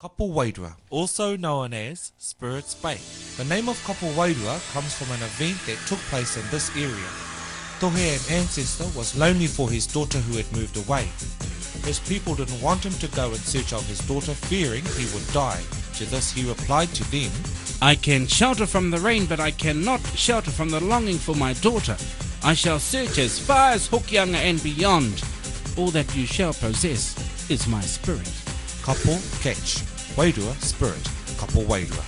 Kapu Wairua, also known as Spirits Bay. The name of Kapu Wairua comes from an event that took place in this area. Tohe, an ancestor, was lonely for his daughter who had moved away. His people didn't want him to go in search of his daughter, fearing he would die. To this he replied to them, I can shelter from the rain, but I cannot shelter from the longing for my daughter. I shall search as far as Hokianga and beyond. All that you shall possess is my spirit. Kapu catch. Wairua spirit. Kapu Wairua.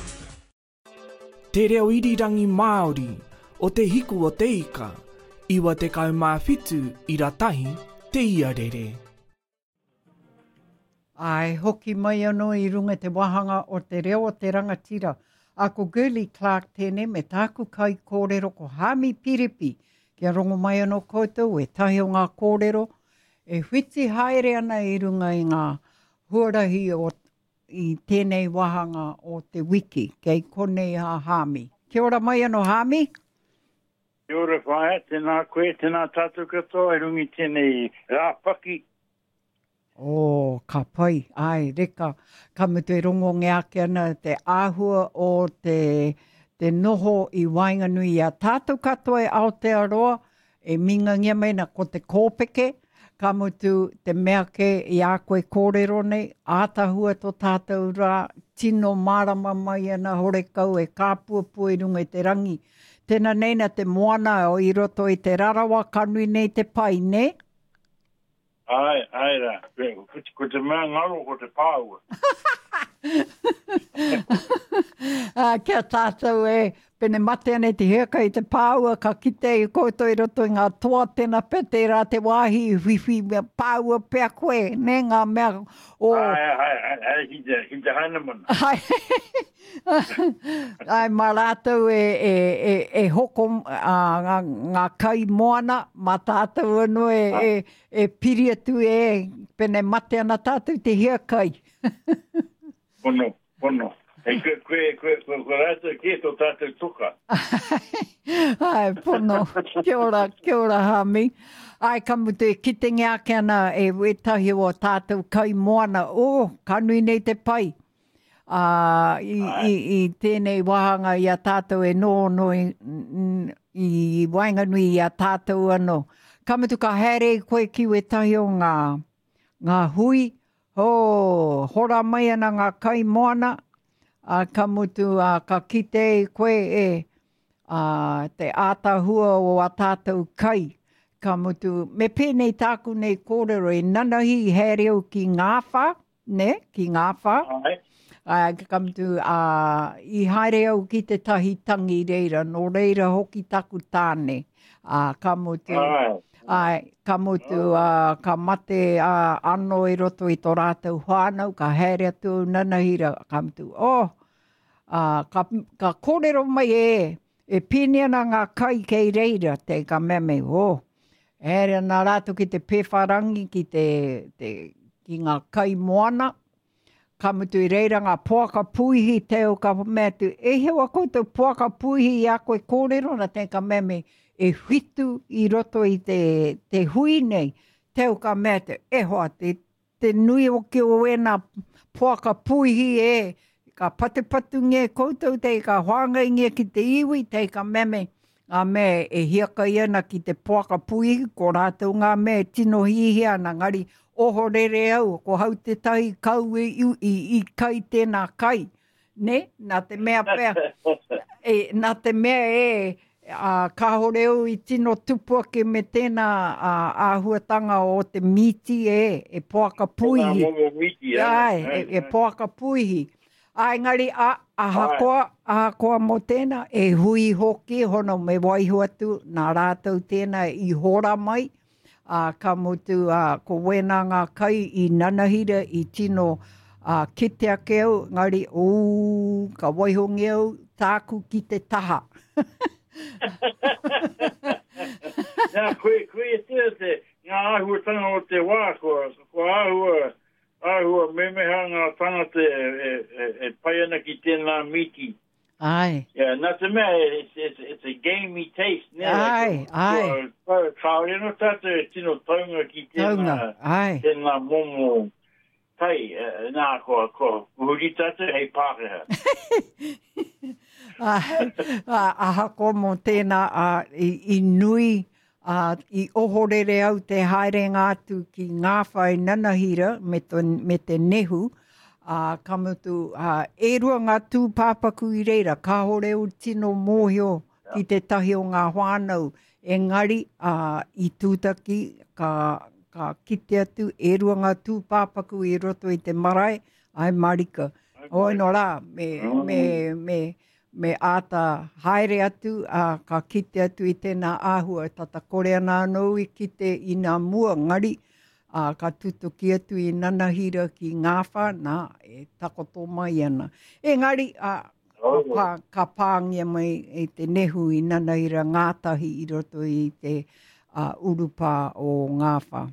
Te reo irirangi Māori, o te hiku o te ika, iwa te kaumāwhitu i ratahi te iarere. Ai, hoki mai anō i runga te wahanga o te reo o te rangatira. Ako Gurley Clark tēnei me tāku kai kōrero ko Hami Piripi. Kia rongo mai anō koutou e tahi o ngā kōrero. E whiti haere ana i runga i ngā huarahi i tēnei wahanga o te wiki. Kei konei a Hami. Kia ora mai anō Hami. Kia ora whae, tēnā koe, tēnā tātou katoa, i rungi tēnei rāpaki. Ka pai, ai, reka, ka mutu e rongo ngeake ana te āhua o te noho i Wainganui a tātou katoa e Aotearoa, e minga ngia meina ko te kōpeke, ka mutu te meake i a koe kōrero nei, ātahua tō tātou rā, tino marama mai ana horekau e kāpuapua i runga i te rangi. Tēnā neina te moana o i roto i te rarawa kanui nei te pai, ne? Ai rā, ko te mea ngaro ko te pāua. Kia tātou e, pene mate ane te heka i te pāua, ka kite i koutou i roto i ngā toa tēnā pete rā te wāhi whiwhi pāua pēr koe, ne ngā mea o... Ai, hi te hanamana. Ai, mā rātou e hoko ngā kai moana, mā tātou anu e piri atu pene mate ana tātou te hea kai. Pono. E koe rātou ke tō tātou tuka. Ai, pono. Kia ora Hami. Ai, ka mutu e kite ngeake ana e wetahi o tātou kai moana. Kanui nei te pai. I tēnei wahanga i a tātou e no i Wainganui i a tātou anō. Ka mutu ka here koe ki wetahi o ngā hui. Hora mai ana ngā kai moana. Ka mutu ka kite koe te ātahua o a tātou kai. Ka mutu, me pēnei tāku nei kōrero e nanahi hereo ki ngāwha, ne? Ki ngāwha. Ka mutu, i haere au ki te tahi tangi reira, no reira hoki taku tāne. Ka mutu... ka mutu, ka mate anō i roto i tō rātou whānau, ka haere atu nanahira, ka mutu, ka kōrero mai e pēne ana ngā kai kei reira, te ka meme, haere ana rātou ki te pewharangi, ki ngā kai moana, ka mutu i reira ngā poaka puihi teo ka mea tu, e hewa koutou poaka puihi i a koe kōrero, na te ka meme, e whitu i roto i te hui nei, teo ka mea te ehoa, te nui o ki o ena poaka puihi ka patupatu nge koutou, te ka hoanga nge ki te iwi, te ka meme, ngā mea e hiaka i ana ki te poaka puihi, ko rātou ngā mea tino hihi ana, ngari oho rere au, ko hau te tahi kau i kai tēnā kai, ne? Nā te mea pēr, nā te mea ka horeo i tino tupua ke me tēnā āhuatanga o te miti e poaka puihi. E poaka puihi. Ai ngari ahakoa mo tēnā e hui hoki hono me waihu atu nā rātou tēnā i hora mai. Ka mutu ko wena ngā kai i nanahira i tino kitea keo ngari ka waihongi au tāku ki te taha. Nā, koe te ngā āhuatanga o te wā, ko āhua memeha ngā tangata e pai ana ki tēnā miti. Ai. Yeah, nā te mea, it's a gamey taste. Ai. Kāore no tātou e tino taunga ki tēnā momo. tai, nā ko huri tata hei Pākehā. Aha ko mō tēnā i nui i ohorere au te haerenga atu ki ngā whai nanahira me te nehu. Ka mutu e rua ngā tūpāpaku i reira, ka hore o tino mōhio ki te tahi o ngā whānau. Engari i tūtaki ka kite atu e rua ngā tūpāpaku i roto i te marae, ai marika. Oi no rā, me āta haere atu, ka kite atu i tēnā āhua, tata kore ana anō i kite i ngā mua ngari, ka tutoki atu i nanahira ki ngāwha, nā, e takoto mai ana. Engari, ka pāngia mai i te nehu i nanahira ngātahi i roto i te urupa o ngāwha.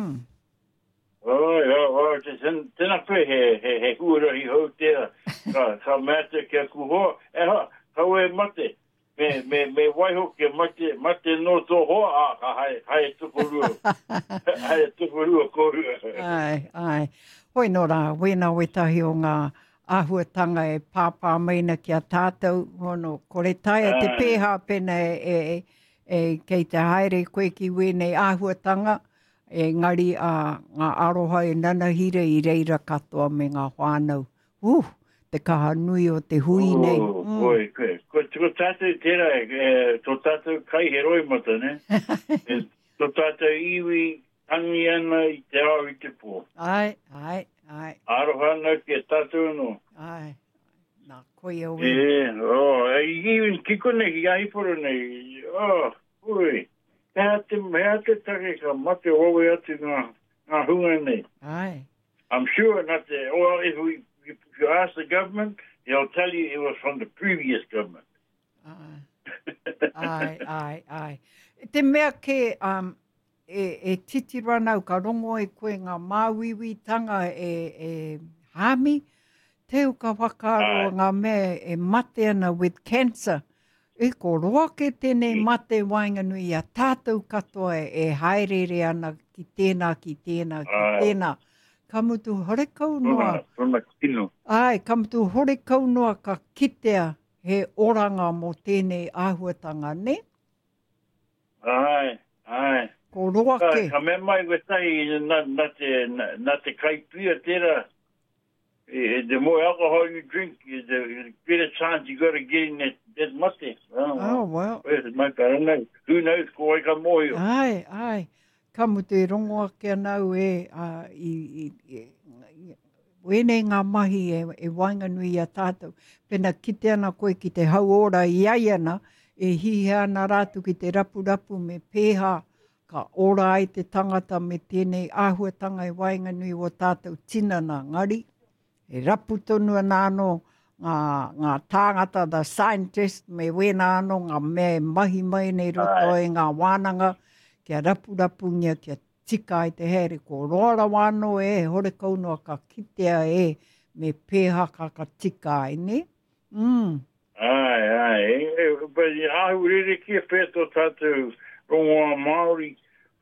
Tēnā koe he huarahi hau tēra, ka mata kia kuhoa, ka ue mate, me waiho kia mate no tō hoa, hae tukurua, hae tukurua kōrua. Ai. Hoi no rā, wena wetahi o ngā āhuatanga e pāpā maina kia tātou, hono, kore taia te pēha pena kei te haere koe ki wēnei āhuatanga, e ngari ngā aroha e nanahira i reira katoa me ngā whānau. Te kaha nui o te hui nei. Ko tātou tērā, tō tātou kai he roi mata, ne? Tō tātou iwi angi ana i te au i te pō. Ai. Aroha ana ki tātou no. Ai, nā koe au e. Iwi kiko nei ki aiporo nei. Ui. Mea te take ka mate wawe atu ngā hunga nei. Ai. I'm sure not the, or if you ask the government, they'll tell you it was from the previous government. Ai. Te mea ke e titira nau ka rongo e koe ngā māwiwitanga e hami, teo ka whakaro ngā mea e mate ana with cancer. E ko roa ke tēnei mate wainganui a tātou katoa e haerere ana ki tēnā. Ka mutu hore kaunoa. From a kino. Ai, ka mutu hore kaunoa ka kitea he oranga mō tēnei āhuatanga, ne? Ai. Ko roa ke. Ka mea mai wetahi na te kaipia tērā. The more alcohol you drink, the greater chance you got to get in that mate. Well. Who knows, ko ka moio. Ai. Ka mutu e rongoa ke anau wēnei ngā mahi e wainganui a tātou. Pena kite ana koe ki te hauora i aiana, e hihe ana rātu ki te rapu me pēha, ka ora ai te tangata me tēnei āhuatanga e wainganui o tātou tinana ngari. E rapu tonu ana anō ngā tāngata, the scientist, me wēnā anō ngā mea mahi mai nei roto e ngā wānanga, kia rapu ngia, kia tika i te here, ko roara wāno e, hore kaunua ka kitea e, me pēha ka tika ai, ne? Ai. But ahu rere kia pēto tātou rongoa Māori,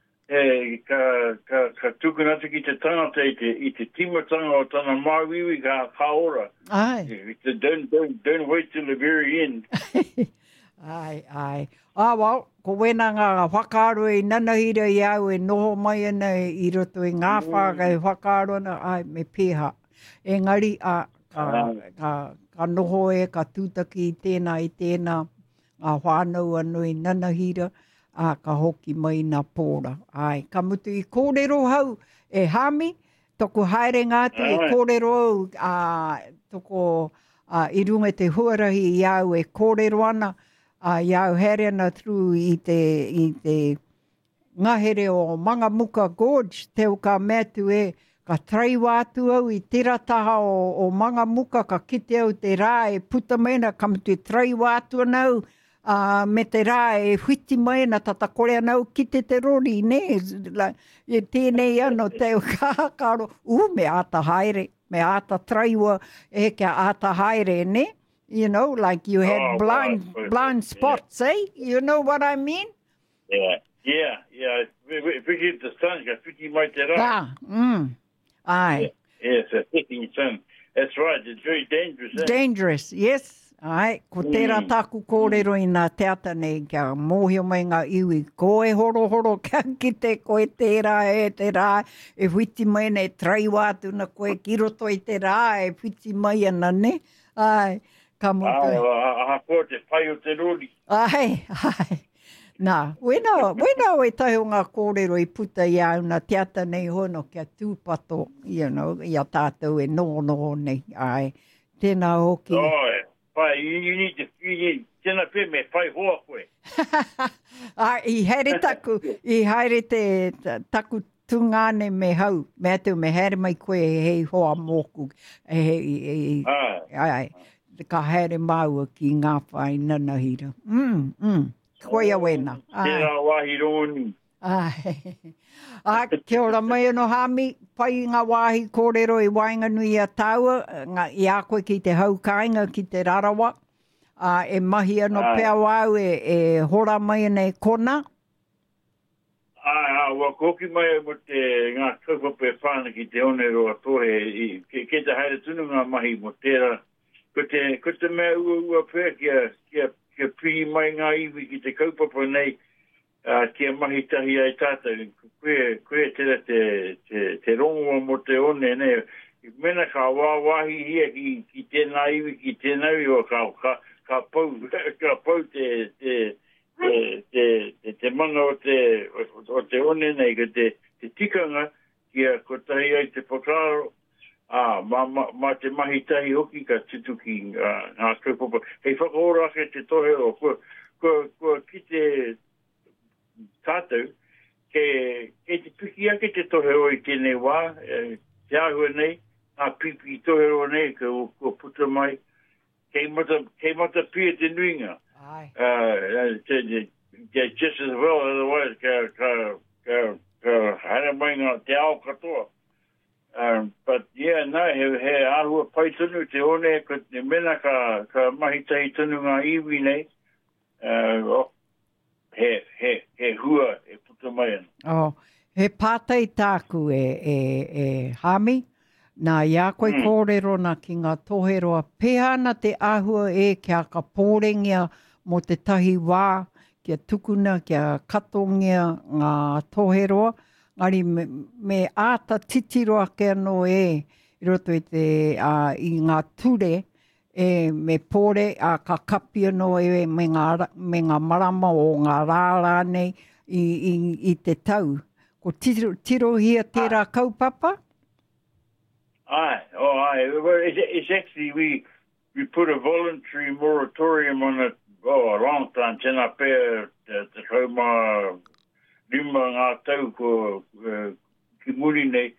ka tukunata ki te tangata i te timatanga o tana māwiwi ka ora. Ai. Don't wait till the very end. Ai. Well, ko wena ngā whakaaro e nanahira i au e noho mai ana i roto i ngā whaka e whakaaro ana, ai, me pēha. Engari, ka noho e, ka tūtaki i tēnā, ngā whānau anui nanahira, ka hoki mai nā pōra. Ai, ka mutu i kōrero hau e hami, toko haere ngātu e kōrero au, toko i runga te huarahi i au e kōrero ana, iau here ana through i te ngahere o Mangamuka Gorge, teo ka metu e, ka traiwa atu au i tirataha o Mangamuka, ka kite au te rā e puta mena, ka mutu e traiwa atu anau, me te rā e whiti mai na tata kore anau kite te rori, ne? E tēnei ano teo kākaro, me āta haere, me āta traiwa e kia āta haere, ne? You know, like you had blind spots, eh? You know what I mean? Yeah. Whiti the sun, ka whiti mai te rā. Ai. Yes, a hitting sun. That's right. It's very dangerous. Dangerous, yes. Ai, ko tērā tāku kōrero I nā te ata nei, kia mōhio mai ngā iwi, ko e horo kia ki te koe tērā te rā, e whiti mai nei trai wātu na koe ki roto I te rā, e whiti mai ana ne. Ai, ka motu. Ai, aha ko te whai o te rori. Ai. Nā, wena e tai o ngā kōrero I puta I au na te ata nei hono kia tūpato, you know, ia tātou e no nei, ai. Tēnā hoki. Oh, pai, you need tēnā pē me whai hoa koe. I haere te taku tungane me hau, me atu me haere mai koe hei hoa mōku. Ai, ka haere maua ki ngā whai nanahira. Koe a wena. Tēnā wahi rōni. Ai, kia ora mai anō hami, pai ngā wāhi kōrero I Wainganui a Taua, I a koe ki te haukainga ki te rarawa, e mahi anō pēa wau e hora mai nei kona. Wa koki mai mo te ngā kaupapa whāna ki te one roa tohe, ke te haere tunu ngā mahi mo tērā, ko te mea ua pēa kia piri mai ngā iwi ki te kaupapa nei, kia mahi tahi ai tātou, koe tera te rongoa mo te one, ne, mena ka wāwahi hia ki tēnā iwi, ki tēnā iwi, o ka pau te mana o te one nei, ka te tikanga, kia ko tahi ai te whakaro, ma te mahi tahi hoki ka tutuki ngā kaupapa. Hei whakaorake te tohe o, ko ki te tātou, ke te piki ake te tohe o I tēnei wā, te ahua nei, a pipi tohe o nei, ko puta mai, kei mata pia te nuinga. Just as well, otherwise, ka hara mai ngā te ao katoa. But yeah, no, he ahua pai tunu te one, ko te mena ka mahi tahi tunu ngā iwi nei, he hua e puta mai ana. He pātai tāku e hami, nā ia koe kōrero na ki ngā toheroa. Pēhana te ahua kia ka pōrengia mo te tahi wā, kia tukuna, kia katongia ngā toheroa. Ngari me āta titiroa ke anō I roto I ngā ture, me pōre ka kapi anō me ngā marama o ngā rāra nei I te tau. Ko tirohia tērā kaupapa? Aye. Well, it's actually, we put a voluntary moratorium on it, a long time, tēnā pēr, te kauma rima ngā tau ko ki muri nei.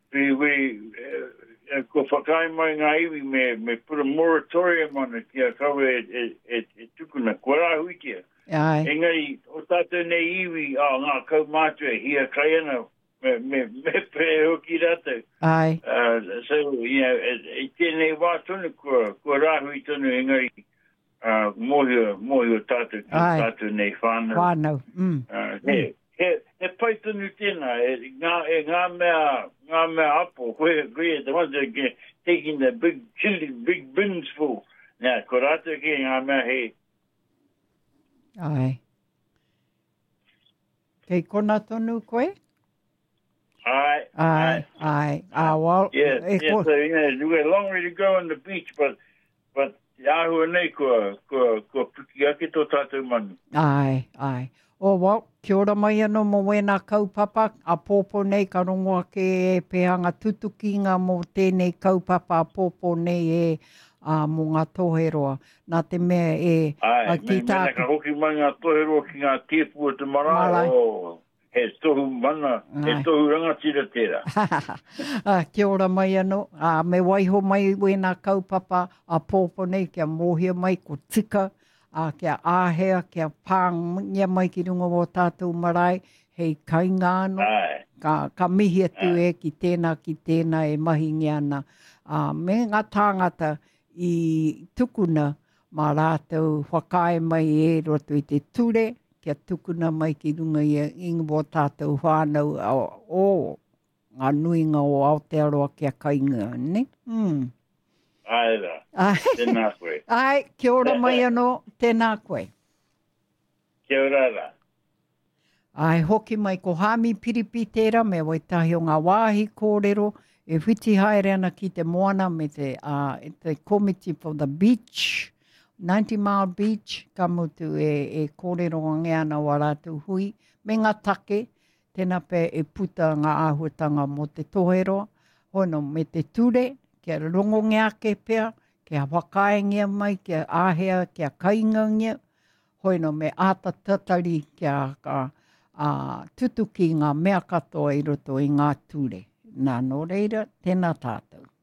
Ko whakai mai ngā iwi me put a moratorium on it, kia kawe e tukuna, kua rahui kia. Engari, o tātou nei iwi, ngā kaumātua, hia kai ana, me pē hoki rātou. So, you know, e tēnei wā tonu kua rahui tonu, engari, mōhio tātou nei whānau. He pai tonu tēnā, ngā mea apo, koe the ones that are taking the big bins full. Now, ko rātou ke ngā mea he. Ai. Kei kona tonu koe? Ai. Well, yes, so, you know, we're long way to go on the beach, but ahua nei ko puki ake tō tātou manu. Ai. Well, kia ora mai anō mo wēnā kaupapa, a pōpō nei ka rongo ake e pēhanga tutukinga mo tēnei kaupapa a pōpō nei mo ngā toheroa. Nā te mea ki tāku. Mena ka hoki mai ngā toheroa ki ngā tiepua te marae. He tohu mana, he tohu rangatira tērā. Kia ora mai anō. Me waiho mai wēnā kaupapa a pōpō nei kia mōhia mai ko tika. Kia āhea, kia pāngia mai ki runga o tātou marae, hei kaingāno, ka mihi atu ki tēnā e mahingi ana. Me ngā tāngata I tukuna, mā rātou whakae mai roto I te ture, kia tukuna mai ki runga I ingo o tātou whānau ngā nuinga o Aotearoa kia kainga, ne? Aira, Ai, tēnā koe. ai, kia ora mai anō, tēnā koe. Kia ora ra. Ai, hoki mai ko Hami Piripi tērā, me wai tahi o ngā wāhi kōrero, e whiti haere ana ki te moana me te committee for the beach, 90 Mile Beach, ka mutu e kōrero nge ana wa rātou hui, me ngā take, tēnā pe e puta ngā āhuatanga mo te toheroa, hono me te ture, kia rongo ngeake pea, kia whakaengia mai, kia āhea, kia kaingangia, hoino me āta tatari kia tutuki ngā mea katoa i roto i ngā ture. Nā no reira, tēnā tātou.